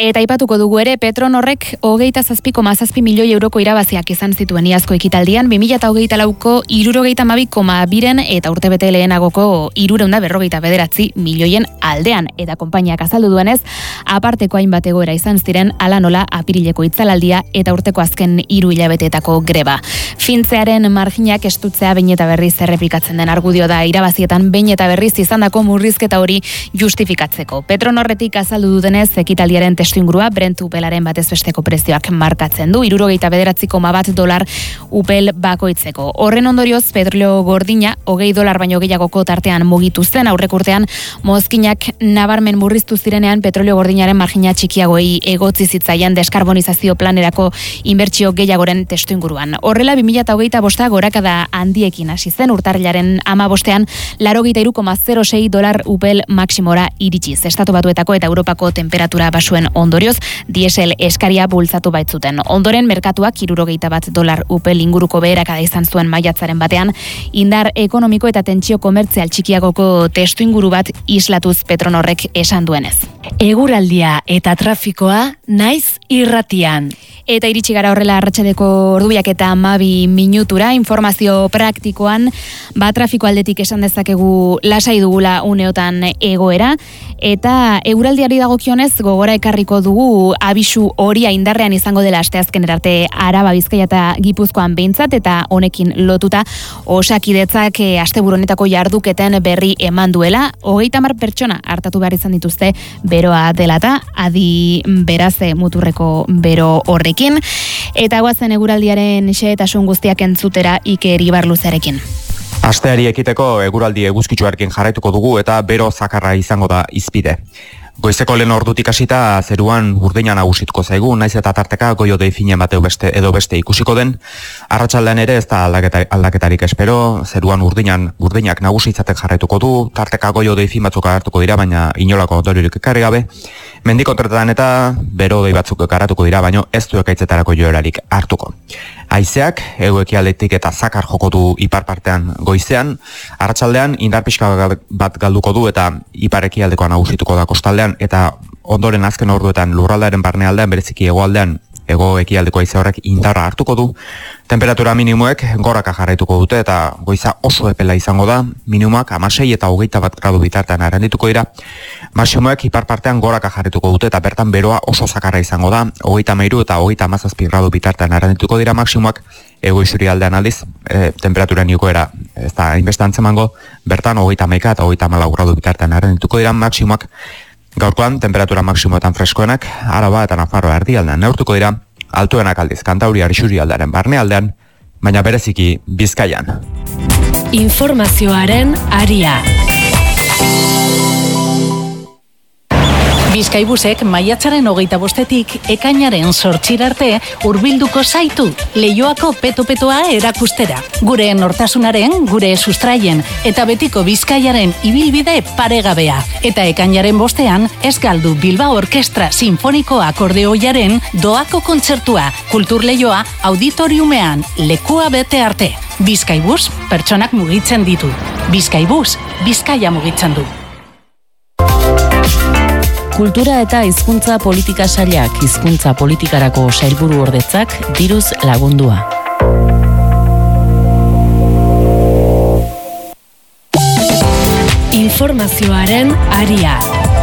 Eta aipatuko dugu ere, Petronorrek 27,7 milioi euroko irabaziak izan zituen iazko ekitaldian, 2024ko 72,2 eta urtebete lehenagoko 349 milioien aldean. Eta konpainiak azaldu duenez, aparteko hainbat egoera izan ziren ala nola apirileko itzalaldia eta urteko azken 3 hilabeteetako greba. Fintzearen marginak estutzea behin eta berriz errepikatzen den argudio da irabazietan behin eta berriz izandako murrizketa hori justifikatzeko. Petronorretik azaldu dutenez, ekitaldiaren testuingurua Brent upelaren batez besteko prezioak markatzen du, $79,1 upel bakoitzeko. Horren ondorioz, petrolio gordina $20 baino gehiagoko tartean mugitu zen, aurrek urtean mozkinak nabarmen murriztu zirenean petrolio gordinaren margina txikiagoei egotzi zitzaien deskarbonizazio planerako inbertsio gehiagoren testuinguruan. Horrela 2025 gorakada handiekin hasi zen, urtarrilaren 15ean $83,06 upel maksimora iritsiz. Estatu Batuetako eta Europako temperatura basuen ondorioz, diesel eskaria bultzatu baitzuten. Ondoren, merkatuak $61 upel inguruko beherakada izan zuen maiatzaren batean, indar ekonomiko eta tentsio komertzial txikiagoko testuinguru bat islatuz Petronorrek esan duenez. Eguraldia eta trafikoa naiz irratian. Eta iritsi gara horrela arratsaldeko ordubiak eta 12 minutura, informazio praktikoan, trafiko aldetik esan dezakegu lasai dugula uneotan egoera, eta eguraldiari dagokionez gogora ekarriko dugu abisu horia indarrean izango dela asteazkenera arte Araba, Bizkaia eta Gipuzkoan behintzat, eta honekin lotuta Osakidetzak asteburu honetako jarduketen berri eman duela. 30 pertsona hartatu behar izan dituzte beroa dela eta adi beraze muturreko bero horrekin. Eta guazen eguraldiaren xehetasun guztiak entzutera Iker Ibarluzearekin. Asteari ekiteko eguraldi eguzkitsuarekin jarraituko dugu eta bero zakarra izango da izpide. Goizeko lehen ordutik hasita zeruan urdina nagusituko zaigu, naiz eta tarteka goi-hodei finen bat edo beste ikusiko den. Arratsaldean ere ez da aldaketarik espero, zeruan urdinak nagusitzaten jarraituko du, tarteka goi-hodei fin batzuk agertuko dira, baina inolako ondoriorik ekarri gabe. Mendi kontretan eta bero-hodei batzuk garatuko dira, baina ez du ekaitzetarako joerarik hartuko. Haizeak hego-ekialdetik eta zakar joko du ipar partean goizean, arratsaldean indar pixka bat galduko du eta ipar-ekialdekoa nagusituko da kostaldean, eta ondoren azken orduetan lurraldearen barnealdean, bereziki hegoaldean, hego-ekialdeko haize horrek indarra hartuko du. Temperatura minimoek goraka jarraituko dute eta goiza oso epela izango da, minimoak 16 eta 21 gradu bitartean arendituko dira. Maximoek ipar partean goraka jarraituko dute eta bertan beroa oso zakarra izango da, 33 eta 37 gradu bitartean arendituko dira maximoak. Ego isurialdean aldiz, temperatura niokoera ez da hainbeste antzemango, bertan 31 eta 34 gradu bitartean arendituko dira maximoak. Gaurkoan, temperatura maksimoetan freskoenak, Araba eta Nafarroa erdialdean neurtuko dira, altuenak aldiz Kantauriar isurialdearen barnealdean, baina bereziki Bizkaian. Informazioaren aria. Bizkaibusek maiatzaren 25etik ekainaren 8 arte hurbilduko zaitu Leioako peto-petoa erakustera. Gure nortasunaren, gure sustraien eta betiko Bizkaiaren ibilbide paregabea. Eta ekainaren 5ean ez galdu Bilbao Orkestra Sinfoniko Akordeoiaren doako kontzertua, Kultur Leioa auditoriumean lekua bete arte. Bizkaibus pertsonak mugitzen ditu. Bizkaibus, Bizkaia mugitzen du. Kultura eta hizkuntza politika sailak hizkuntza politikarako sailburu ordetzak diruz lagundua. Informazioaren aria.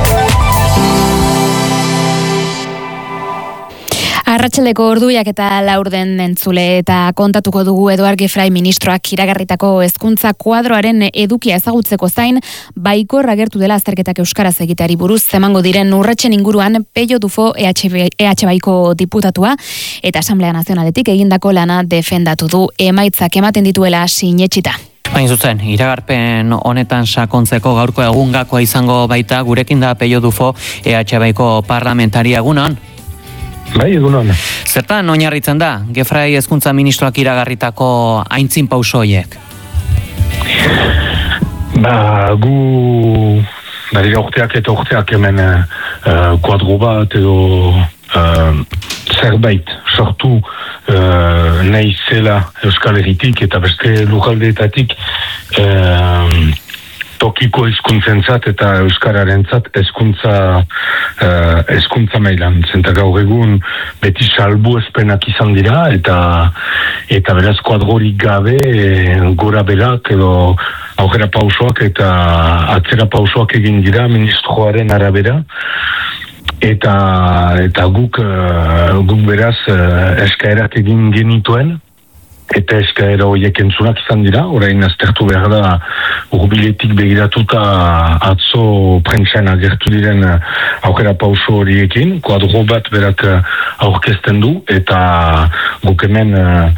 Arratsaldeko orduak eta 4 entzule eta kontatuko dugu Eduard Gefrai ministroak iragarritako hezkuntza kuadroaren edukia ezagutzeko zain baikor agertu dela azterketak euskaraz egiteari buruz emango diren urratsen inguruan Pello Dufo EH Baiko diputatua eta Asamblea Nazionaletik egindako lana defendatu du, emaitzak ematen dituela sinetsita. Hain zuzen, iragarpen honetan sakontzeko gaurko egungakoa izango baita gurekin da Pello Dufo EH Baiko parlamentaria. Egunon. Bai, egunon. Zertan oinarritzen da Gefrai hezkuntza ministroak iragarritako aintzin pauso horiek? Gu dira urteak hemen kuadro bat edo zerbait sortu nahi zela Euskal Herritik eta beste lujaldeetatik tokiko hizkuntzentzat eta euskararentzat hezkuntza hezkuntza mailan. Zenta gaur egun beti salbuespenak izan dira, eta beraz kuadrorik gabe gora berak edo aurrera pausoak eta atzera pausoak egin dira ministroaren arabera. Eta guk beraz eskaerak egin genituen, eta eskaera horiek entzunak izan dira, orain aztertu behar da Urbiletik begiratuta atzo prentsan agertu diren aurrera pauso horiekin, kuadro bat berak aurkezten du, eta guk hemen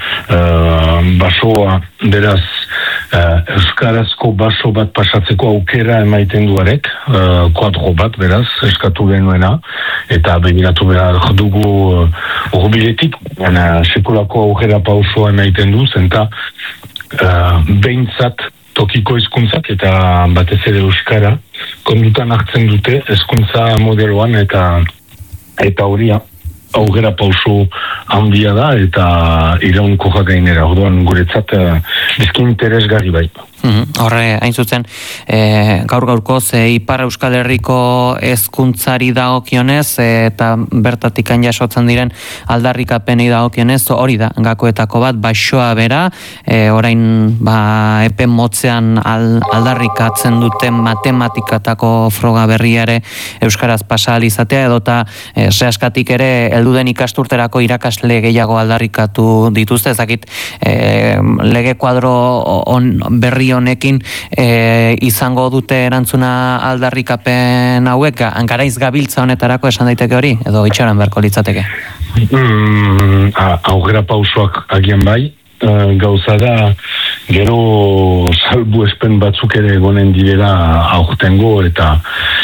basoa beraz euskarazko baso bat pasatzeko aukera emaiten duarek, kuadro bat beraz eskatu genuena, eta begiratu behar dugu Urbiletik, sekulako aurrera pausoa emaiten du, zenta behintzat tokiko hizkuntzak eta batez ere euskara kondutan hartzen dute hezkuntza modeloan eta hori aurrera pauso handia da eta iraunkorra gainera. Orduan guretzat bizki interesgarri bai. Horre, hain zuzen, gaur-gaurkoz Ipar Euskal Herriko hezkuntzari dagokionez eta bertatik jasotzen diren aldarrikapenei dagokionez, hori da, gakoetako bat, baixoa bera, orain epe motzean aldarrikatzen duten matematikatako froga berriare euskaraz pasa izatea, edota sehaskatik ere helduden ikasturterako irakasle gehiago aldarrikatu dituzte, ezakit lege kuadro berri honekin izango dute erantzuna aldarrikapen hauek, garaiz gabiltza honetarako esan daiteke hori, edo itxaran beharko litzateke? Aurrera pausoak agian bai, gauza da gero salbuespen batzuk ere egonen direla aurtengo eta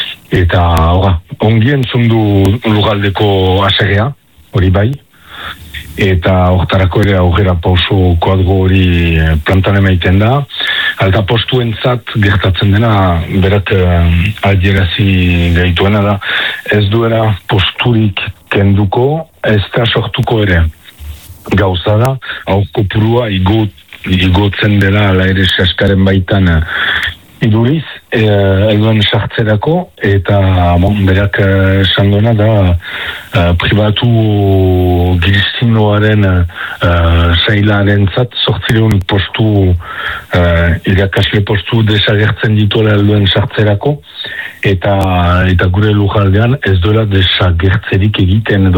ongi entzundu lugaldeko aserrea, hori bai, eta hortarako ere aurrera pauso kuadro hori plantan emaiten da. Alta postuentzat gertatzen dena berak adierazi gaituena da, ez duera posturik kenduko, ez da sortuko ere. Gauza da, hau kopurua igotzen dela ala ere saskaren baitan iduriz, elduen sartzerako, eta berak esan duena da pribatu girizinoaren sailaren zat, 800 postu irakasle postu desagertzen dituela elduen sartzerako, eta gure lujaldean ez duela desagertzerik egiten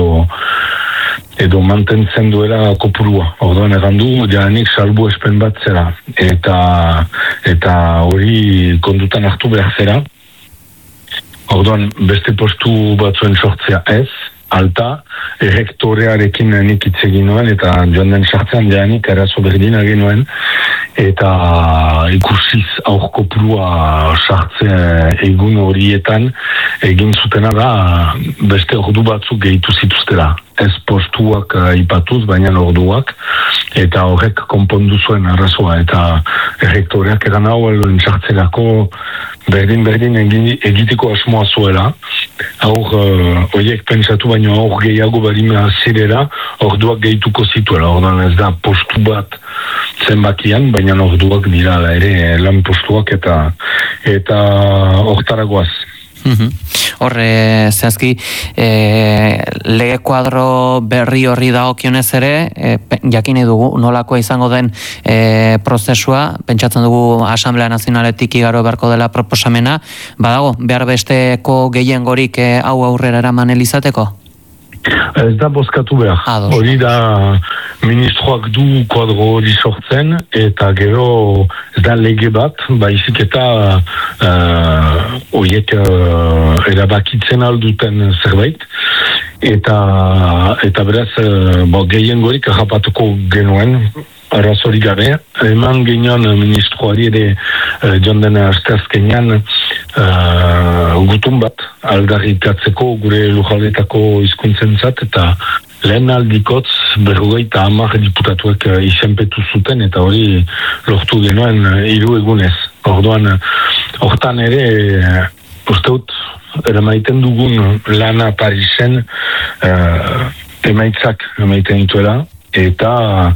edo mantentzen duela kopurua. Orduan egandu, jadanik salbu espen bat zera. Eta hori kondutan hartu behar zera. Orduan beste postu batzuen sortzea ez, alta, rektorearekin nik hitz egin nuen, eta joan den sartzean jadanik arazo berdin egin nuen, eta ikusiz aur kopurua sartzea egun horietan egin zutena da beste ordu batzuk gehitu zituztera. Ez postuak ipatuz, baina orduak, eta horrek konpondu zuen arrazoa, eta rektoreak egan hau eloen sartzerako berdin egiteko asmoa zuela. Horiek pentsatu baino aur gehiago barima zirela, orduak gehituko zituela. Ordan ez da postu bat zenbakian, baina orduak dira ere lan postuak eta hortaragoaz. Horre, zehazki, lege kuadro berri horri dagokionez ere, jakin dugu nolakoa izango den prozesua, pentsatzen dugu Asamblea Nazionaletik igaro beharko dela proposamena, badago, behar besteko gehiengorik hau aurrera eraman izateko? Ez da bozkatu behar. Hori da ministroak du kuadro hori sortzen, eta gero ez da lege bat, baizik eta horiek erabakitzen alduten zerbait, eta beraz gehiengorik harrapatuko genuen, arrazorik gabe, eman genion ministroari ere joan dena asteazkenean gutun bat aldarrikatzeko gure lujaldetako hizkuntzentzat, eta lehen aldikotz 50 diputatuek izenpetu zuten, eta hori lortu genuen 3 egunez. Orduan, hortan ere usteut eramaiten dugun lana Parisen emaitzak emaiten dituela, eta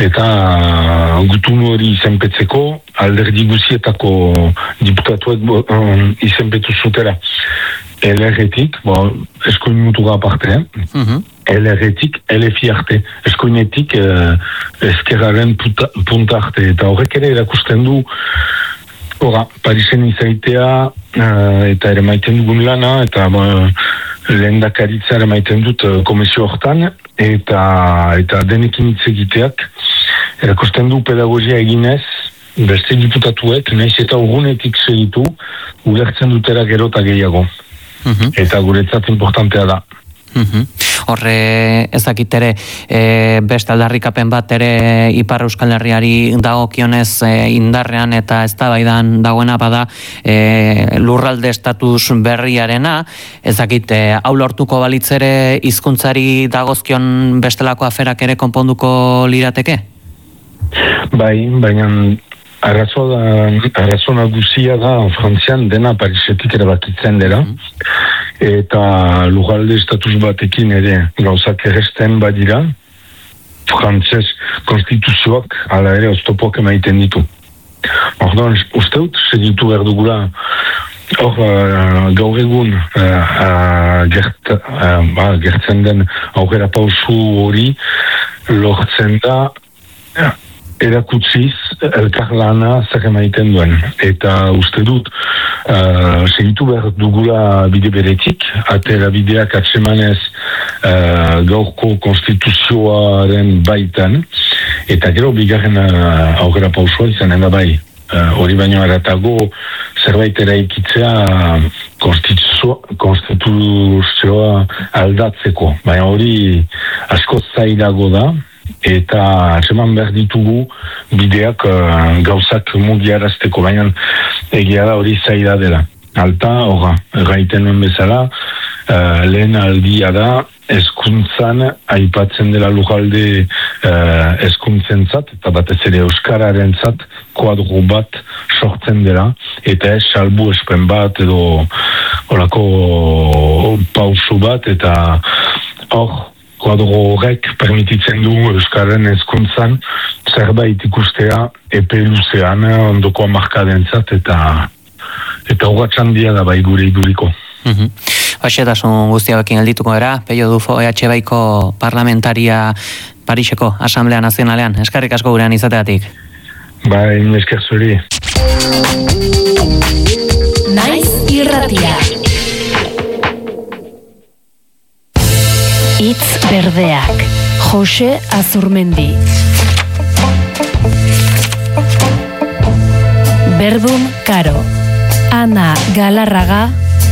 gutun hori izenpetzeko alderdi guzietako diputatuek izenpetu zutera. LR-etik, eskoin mutuga aparte, LR-etik, LFI arte, eskoinetik eskerraren punta arte, eta horrek ere erakusten du Parisen izaitea eta ere maiten dugun lana, eta lehendakaritza ere maiten dut komisio hortan, eta denekin hitz egiteak erakusten du pedagogia eginez, beste diputatuek, nahiz eta urgunetik segitu, ulertzen dutera gero eta gehiago. Eta guretzat importantea da. Horre ezakitere beste aldarrikapen bat ere Ipar Euskal Herriari dagokionez indarrean eta eztabaidan dagoena bada lurralde estatus berriarena, ezakit hau lortuko balitz ere hizkuntzari dagozkion bestelako aferak ere konponduko lirateke? Bai, baina arrazo nagusia da Frantzian dena Parisetik erabakitzen dela, eta lurralde estatus batekin ere gauzak erresten badira, frantzez konstituzioak ala ere oztopoak emaiten ditu. Orduan, uste dut, segitu behar dugula gaur egun gertzen den aurrera pausu hori lortzen da erakutziz elkarlana zer emaiten duen. Eta uste dut, segitu behar dugula bide beretik, atera bideak atsemanez gaurko konstituzioaren baitan, eta gero bigarren aurrera pausua izanen da bai. Hori baino aratago zerbait eraikitzea konstituzioa aldatzeko. Baina hori asko zailago da, eta atseman behar ditugu bideak gauzak mugiarazteko, baina egia da hori zaila dela. Alta, gaiten nuen bezala, lehen aldia da, hezkuntzan aipatzen dela lurralde hezkuntzentzat, eta batez ere euskararentzat kuadro bat sortzen dela, eta ez salbu espen bat edo horako pausu bat, eta kuadro horrek permititzen du euskaren hezkuntzan zerbait ikustea epe luzean ondoko hamarkadentzat, eta horatxan dia da bai gure iduriko. Baxetasun guztiabekin geldituko era, Peio Dufo EH-Baiko parlamentaria Pariseko Asamblea Nazionalean. Eskerrik asko gurean izateatik. Bai, esker zuri. Naiz irratia. Hitz berdeak. Jose Azurmendi. Berbum Karo. Ana Galarraga.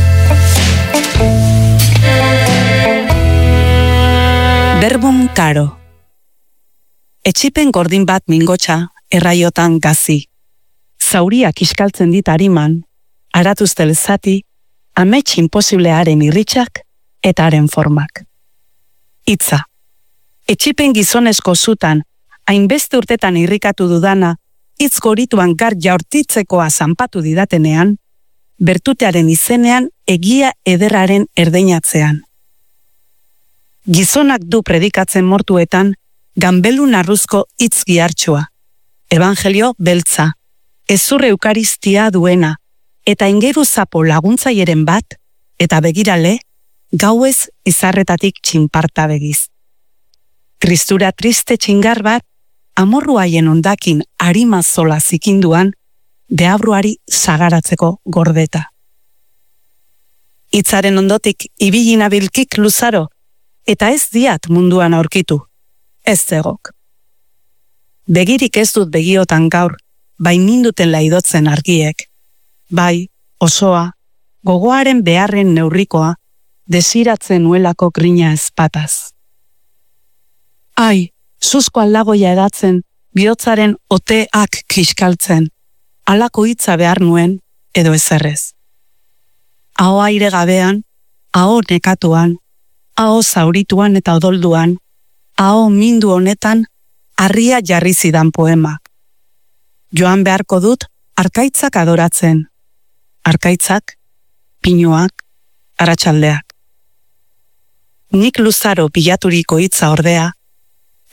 Berbum Karo. Etxipen gordin bat mingotxa, erraiotan gazi. Zauriak iskaltzen dit hariman, aratuztel zati, amets imposiblearen irritxak eta haren formak. Itza. Etxipen gizonezko zutan, hainbeste urtetan irrikatu dudana, hitz gorituan gar jaurtitzekoa zanpatu didatenean, bertutearen izenean egia ederraren erdeinatzean. Gizonak du predikatzen mortuetan, ganbelun arruzko hitz gihartxoa, evangelio beltza, ezurre eukaristia duena, eta ingeru zapo laguntzaieren bat, eta begirale, gauez izarretatik txinparta begiz. Tristura triste txingar bat, amorru haien ondakin harima zola zikinduan, deabruari sagaratzeko gordeta. Hitzaren ondotik ibilina bilkik luzaro, eta ez diat munduan aurkitu, ez zegok. Begirik ez dut begiotan gaur, bai ninduten laidotzen argiek. Bai, osoa, gogoaren beharren neurrikoa, desiratzen nuelako grina ezpataz. Ai, zuzko aldagoia edatzen, bihotzaren oteak kiskaltzen, halako hitza behar nuen, edo ezerrez. Aho aire gabean, aho nekatuan, aho zaurituan eta odolduan, aho mindu honetan, harria jarri zidan poema. Joan beharko dut, arkaitzak adoratzen. Arkaitzak, pinuak, aratsaldeak. Nik luzaro pilaturiko hitza ordea,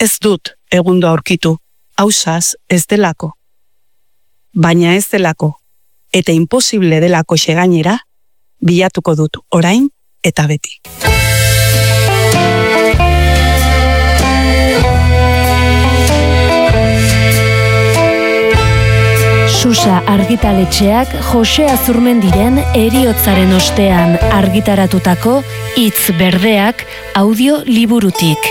Ez dut egundo aurkitu, ausaz ez delako. Baina ez delako, eta imposible delako xegainera, bilatuko dut orain eta beti. Susa argitaletxeak Jose Azurmendiren heriotzaren ostean argitaratutako Hitz Berdeak audio liburutik.